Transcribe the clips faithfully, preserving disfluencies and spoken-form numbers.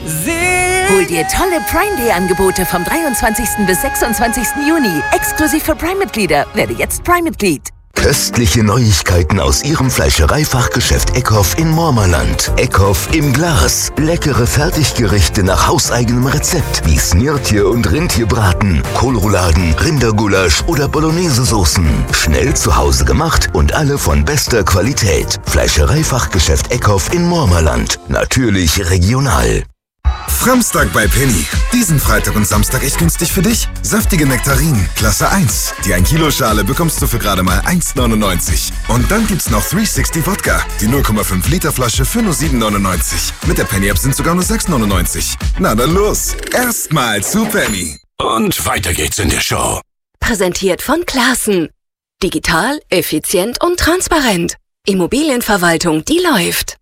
Hol dir tolle Prime Day Angebote vom dreiundzwanzigsten bis sechsundzwanzigsten Juni. Exklusiv für Prime-Mitglieder. Werde jetzt Prime-Mitglied. Köstliche Neuigkeiten aus Ihrem Fleischereifachgeschäft Eckhoff in Mormerland. Eckhoff im Glas. Leckere Fertiggerichte nach hauseigenem Rezept wie Snirtje und Rindtierbraten, Kohlrouladen, Rindergulasch oder Bolognese-Soßen. Schnell zu Hause gemacht und alle von bester Qualität. Fleischereifachgeschäft Eckhoff in Mormerland. Natürlich regional. Framstag bei Penny. Diesen Freitag und Samstag echt günstig für dich. Saftige Nektarinen, Klasse eins. Die ein Kilo Schale bekommst du für gerade mal eins neunundneunzig. Und dann gibt's noch dreihundertsechzig Wodka. Die null Komma fünf Liter Flasche für nur sieben neunundneunzig. Mit der Penny-App sind sogar nur sechs neunundneunzig. Na dann los. Erstmal zu Penny. Und weiter geht's in der Show. Präsentiert von Classen. Digital, effizient und transparent. Immobilienverwaltung, die läuft.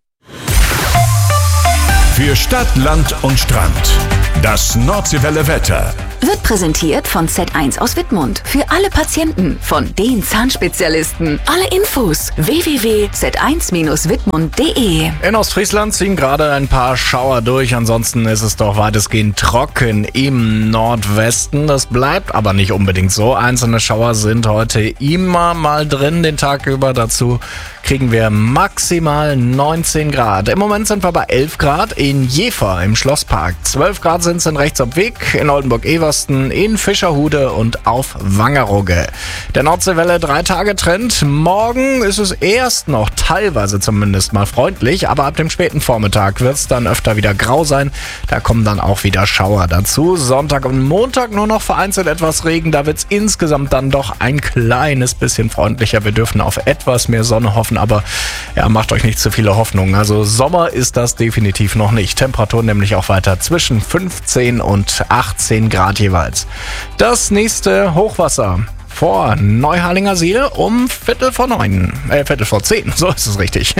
Für Stadt, Land und Strand. Das Nordseewelle Wetter. Wird präsentiert von Z eins aus Wittmund. Für alle Patienten von den Zahnspezialisten. Alle Infos w w w punkt z eins Bindestrich wittmund punkt de. In Ostfriesland ziehen gerade ein paar Schauer durch. Ansonsten ist es doch weitestgehend trocken im Nordwesten. Das bleibt aber nicht unbedingt so. Einzelne Schauer sind heute immer mal drin den Tag über. Dazu kriegen wir maximal neunzehn Grad. Im Moment sind wir bei elf Grad in Jever im Schlosspark. zwölf Grad sind es in Rechtsopweg, in Oldenburg-Eversten, in Fischerhude und auf Wangerooge. Der Nordseewelle drei Tage Trend. Morgen ist es erst noch teilweise zumindest mal freundlich, aber ab dem späten Vormittag wird es dann öfter wieder grau sein. Da kommen dann auch wieder Schauer dazu. Sonntag und Montag nur noch vereinzelt etwas Regen. Da wird es insgesamt dann doch ein kleines bisschen freundlicher. Wir dürfen auf etwas mehr Sonne hoffen, aber ja, macht euch nicht zu viele Hoffnungen. Also Sommer ist das definitiv noch nicht. Temperatur nämlich auch weiter zwischen fünfzehn und achtzehn Grad jeweils. Das nächste Hochwasser vor Neuharlinger See um Viertel vor neun. Äh, Viertel vor zehn, so ist es richtig.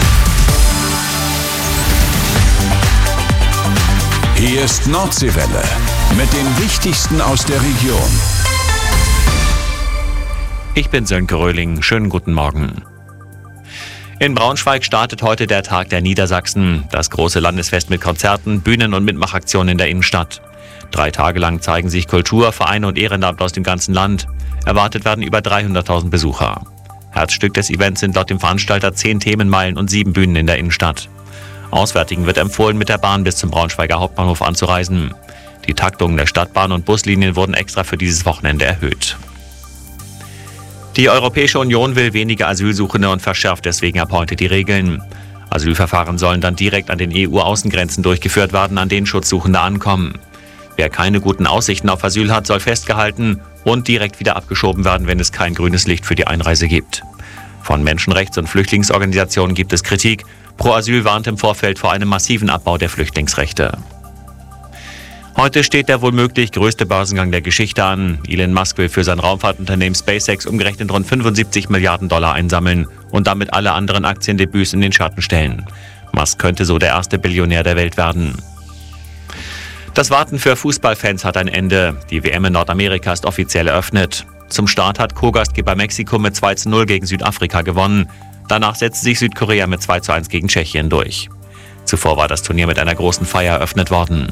Hier ist Nordseewelle mit dem Wichtigsten aus der Region. Ich bin Sönke Röhling. Schönen guten Morgen. In Braunschweig startet heute der Tag der Niedersachsen, das große Landesfest mit Konzerten, Bühnen und Mitmachaktionen in der Innenstadt. Drei Tage lang zeigen sich Kultur, Vereine und Ehrenamt aus dem ganzen Land. Erwartet werden über dreihunderttausend Besucher. Herzstück des Events sind laut dem Veranstalter zehn Themenmeilen und sieben Bühnen in der Innenstadt. Auswärtigen wird empfohlen, mit der Bahn bis zum Braunschweiger Hauptbahnhof anzureisen. Die Taktungen der Stadtbahn und Buslinien wurden extra für dieses Wochenende erhöht. Die Europäische Union will weniger Asylsuchende und verschärft deswegen ab heute die Regeln. Asylverfahren sollen dann direkt an den E U-Außengrenzen durchgeführt werden, an denen Schutzsuchende ankommen. Wer keine guten Aussichten auf Asyl hat, soll festgehalten und direkt wieder abgeschoben werden, wenn es kein grünes Licht für die Einreise gibt. Von Menschenrechts- und Flüchtlingsorganisationen gibt es Kritik. Pro Asyl warnt im Vorfeld vor einem massiven Abbau der Flüchtlingsrechte. Heute steht der womöglich größte Börsengang der Geschichte an. Elon Musk will für sein Raumfahrtunternehmen SpaceX umgerechnet rund fünfundsiebzig Milliarden Dollar einsammeln und damit alle anderen Aktiendebüts in den Schatten stellen. Musk könnte so der erste Billionär der Welt werden. Das Warten für Fußballfans hat ein Ende. Die W M in Nordamerika ist offiziell eröffnet. Zum Start hat Co-Gastgeber Mexiko mit zwei zu null gegen Südafrika gewonnen. Danach setzte sich Südkorea mit zwei zu eins gegen Tschechien durch. Zuvor war das Turnier mit einer großen Feier eröffnet worden.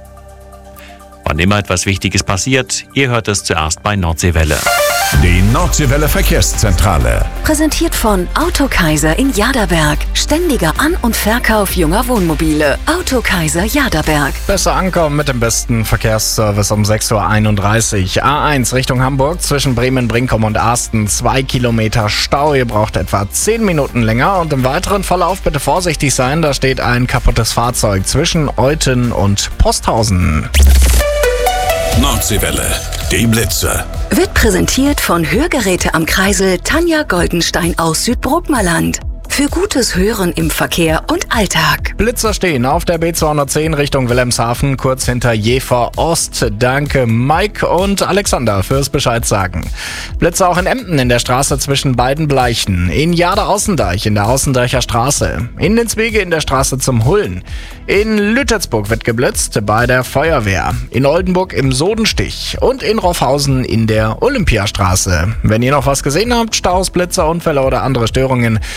Wann immer etwas Wichtiges passiert, ihr hört es zuerst bei Nordseewelle. Die Nordseewelle Verkehrszentrale. Präsentiert von Autokaiser in Jaderberg. Ständiger An- und Verkauf junger Wohnmobile. Autokaiser Jaderberg. Besser ankommen mit dem besten Verkehrsservice um sechs Uhr einunddreißig. A eins Richtung Hamburg zwischen Bremen, Brinkum und Arsten. Zwei Kilometer Stau. Ihr braucht etwa zehn Minuten länger. Und im weiteren Verlauf bitte vorsichtig sein. Da steht ein kaputtes Fahrzeug zwischen Euthen und Posthausen. Nordseewelle, die Blitze. Wird präsentiert von Hörgeräte am Kreisel Tanja Goldenstein aus Südbrookmerland. Für gutes Hören im Verkehr und Alltag. Blitzer stehen auf der B zweihundertzehn Richtung Wilhelmshaven, kurz hinter Jever Ost. Danke Mike und Alexander fürs Bescheid sagen. Blitzer auch in Emden in der Straße zwischen beiden Bleichen. In Jade-Außendeich in der Außendeicher Straße. In den Zwiege in der Straße zum Hullen. In Lütetsburg wird geblitzt bei der Feuerwehr. In Oldenburg im Sodenstich. Und in Roffhausen in der Olympiastraße. Wenn ihr noch was gesehen habt, Staus, Blitzer, Unfälle oder andere Störungen, könnt ihr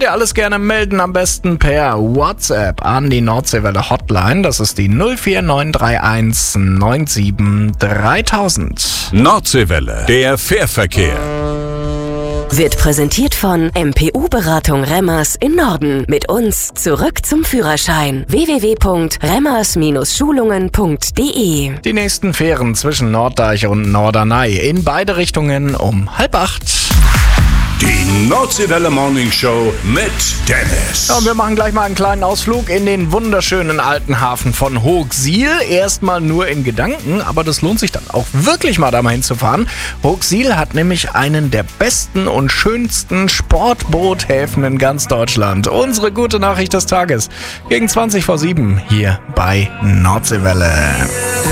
ihr alles gerne melden, am besten per WhatsApp an die Nordseewelle Hotline. Das ist die null vier neun drei eins neun sieben dreitausend. Nordseewelle, der Fährverkehr. Wird präsentiert von M P U-Beratung Remmers in Norden. Mit uns zurück zum Führerschein. w w w punkt remmers Schulungen punkt d e. Die nächsten Fähren zwischen Norddeich und Norderney in beide Richtungen um halb acht. Die Nordseewelle Morning Show mit Dennis. Ja, und wir machen gleich mal einen kleinen Ausflug in den wunderschönen alten Hafen von Hooksiel. Erstmal nur in Gedanken, aber das lohnt sich dann auch wirklich mal da mal hinzufahren. Hooksiel hat nämlich einen der besten und schönsten Sportboothäfen in ganz Deutschland. Unsere gute Nachricht des Tages. Gegen zwanzig vor sieben hier bei Nordseewelle.